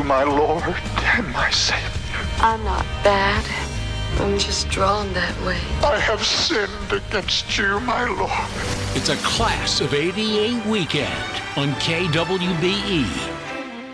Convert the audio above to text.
you, my Lord and my Savior. I'm not bad. I'm just drawn that way. I have sinned against you, my Lord. It's a Class of '88 weekend on KWBE.